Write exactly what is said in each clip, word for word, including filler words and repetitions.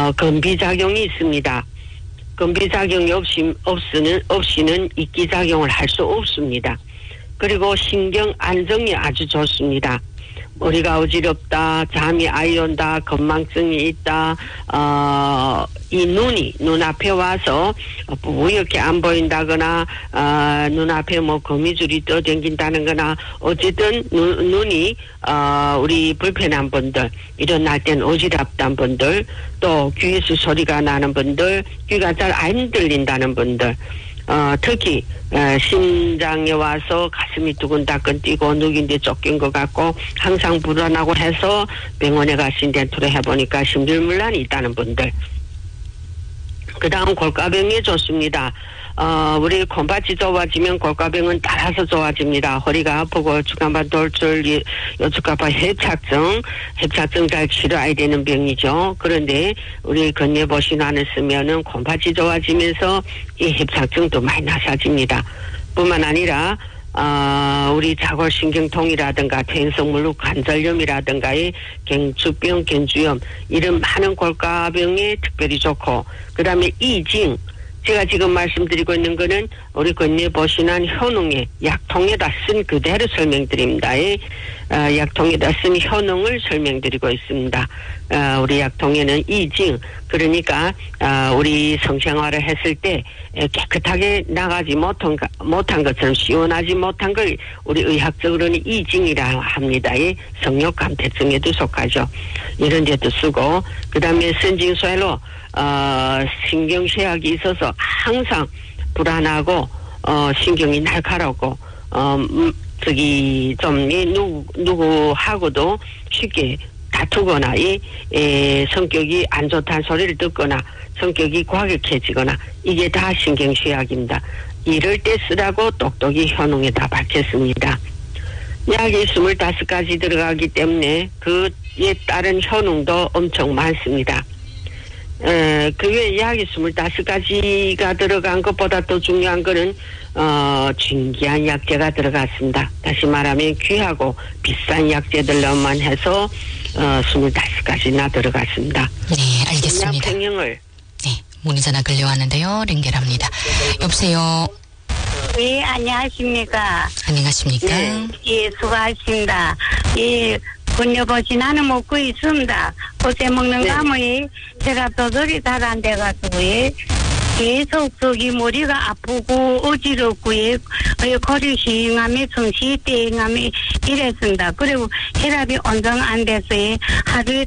어, 건비작용이 있습니다. 건비작용이 없이, 없이는, 없이는 이기작용을 할 수 없습니다. 그리고 신경 안정이 아주 좋습니다. 머리가 어지럽다, 잠이 아이 온다, 건망증이 있다, 어, 이 눈이 눈앞에 와서 뿌옇게 안 보인다거나, 어, 눈앞에 뭐 거미줄이 떠댕긴다는 거나, 어쨌든 눈, 눈이, 어, 우리 불편한 분들, 일어날 땐 어지럽다는 분들, 또 귀에서 소리가 나는 분들, 귀가 잘 안 들린다는 분들, 어, 특히, 어, 심장에 와서 가슴이 두근다근 뛰고 누군데 쫓긴 것 같고 항상 불안하고 해서 병원에 가서 인덴트를 해보니까 심줄물란이 있다는 분들. 그 다음 골가병이 좋습니다. 어, 우리 콩팥이 좋아지면 골가병은 따라서 좋아집니다. 허리가 아프고 주간반 돌출, 요축가파 협착증, 협착증 잘 치료해야 되는 병이죠. 그런데 우리 건예보신안을 쓰면은 콩팥이 좋아지면서 이 협착증도 많이 나사집니다. 뿐만 아니라 어, 우리 자골신경통이라든가 퇴행성 관절염이라든가의 갱추병, 갱주염 이런 많은 골가병에 특별히 좋고, 그 다음에 이징, 제가 지금 말씀드리고 있는 거는 우리 건예보신안 효능의 약통에다 쓴 그대로 설명드립니다. 어, 약통에다 쓴 효능을 설명드리고 있습니다. 어, 우리 약통에는 이징, 그러니까 어, 우리 성생활을 했을 때 깨끗하게 나가지 못한, 못한 것처럼 시원하지 못한 걸 우리 의학적으로는 이징이라고 합니다. 성욕감퇴증에도 속하죠. 이런 데도 쓰고, 그 다음에 선징쇠로 어, 신경쇠약이 있어서 항상 불안하고, 어, 신경이 날카롭고, 어, 음, 저기, 좀, 이, 누구, 누구하고도 쉽게 다투거나, 이, 에, 성격이 안 좋다는 소리를 듣거나, 성격이 과격해지거나, 이게 다 신경쇠약입니다. 이럴 때 쓰라고 똑똑히 효능에 다 밝혔습니다. 약이 스물다섯 가지 들어가기 때문에 그에 따른 효능도 엄청 많습니다. 에, 그 외에 약이 스물다섯 가지가 들어간 것보다 더 중요한 거는, 어, 진귀한 약재가 들어갔습니다. 다시 말하면 귀하고 비싼 약재들로만 해서, 어, 스물다섯 가지나 들어갔습니다. 네, 알겠습니다. 평형을. 네, 문의 전화 걸려왔는데요. 연결합니다. 여보세요. 예, 안녕하십니까. 안녕하십니까. 예, 예 수고하십니다. 예, 건여보시 나는 먹고 있습니다. 고세 먹는 네. 감이 제가 도저히 잘 안 돼가지고, 예. 계속 저기 머리가 아프고 어지럽고, 예. 거리 휘잉하며 정신이 땡하며 이랬습니다. 그리고 혈압이 온정 안 돼서, 예. 하루에,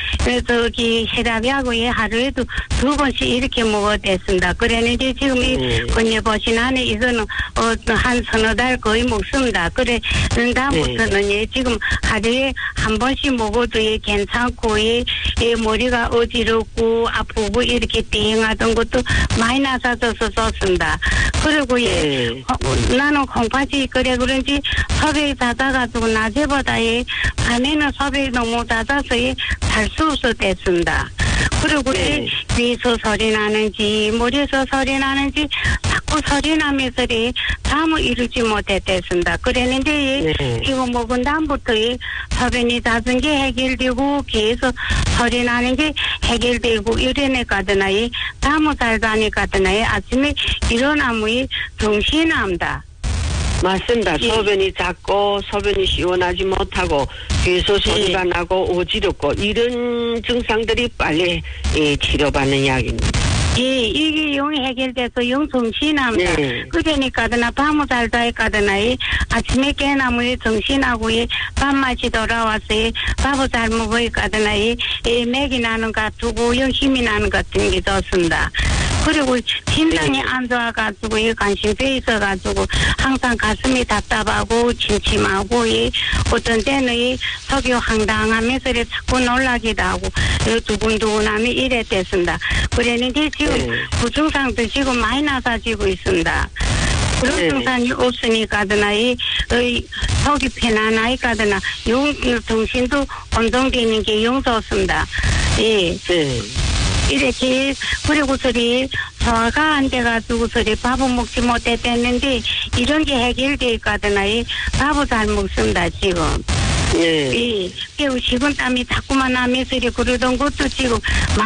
저기 혈압이하고, 예. 하루에도 두 번씩 이렇게 먹어야 됐습니다. 그랬는데 지금 이 음. 건여보신 안에 이거는, 어, 한 서너 달 거의 먹습니다. 그래, 다음부터는, 예. 지금 하루에 한 번씩 먹어도, 예. 괜찮고, 예. 예. 머리가 어지럽고 아프고 이렇게 띵하던 것도 많이 나사져서 좋습니다. 그리고 예, 네. 어, 나는 콩팥이 그래 그런지 섭외 잦아가지고 낮에보다 예, 밤에는 섭외 너무 잦아서 예, 잘 수 없어 됐습니다. 그리고 네. 예, 귀에서 소리 나는지 머리에서 소리 나는지 자꾸 소리 나면서 예, 잠을 이루지 못했댔습니다. 그랬는데 예, 네. 이거 먹은 다음부터 예, 소변이 잦은 게 해결되고 귀에서 소리 나는 게 해결되고 이래내가더나 예, 잠을 잘 자니까더나 예, 아침에 일어나면 정신이 납니다. 맞습니다. 예. 소변이 작고 소변이 시원하지 못하고 귀에서 소리가 예. 나고 어지럽고 이런 증상들이 빨리 예, 치료받는 약입니다. 예, 이게 영 해결돼서 영 정신이 납니다. 네. 그러니까더나 밤을 잘 자니까더나 예, 아침에 깨나면 정신하고 예, 밥맛이 돌아와서 예, 밥을 잘 먹으니까더나 예, 예, 맥이 나는 것 같고 영 힘이 나는 것 같은 게 좋습니다. 그리고 심장이 네. 안 좋아가지고 이 관심병 있어가지고 항상 가슴이 답답하고 침침하고 이 어떤 때는 이 속이 황당하면서 이렇게 자꾸 놀라기도 하고 두근두근하면 이랬댔습니다. 그랬는데 지금 네. 그 증상도 지금 많이 나사지고 있습니다. 그런 네. 증상이 없으니까더나 이, 이 속이 편안하니까더나 영 정신도 온동되는 게 영 좋습니다. 예. 네. 이렇게 그리고 소리 소화가 안 돼가지고 소리 밥을 먹지 못했댔는데 이런 게 해결돼 있거든요. 밥을 잘 먹습니다 지금. 네. 예, 식은땀이 자꾸만 나면서 이렇게 그러던 것도 지금